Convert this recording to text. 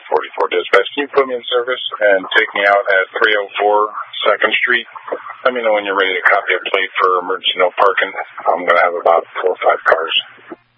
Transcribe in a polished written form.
44 dispatch. Can you put me in service and take me out at 304 2nd Street? Let me know when you're ready to copy a plate for emergency no parking. I'm going to have about 4 or 5 cars.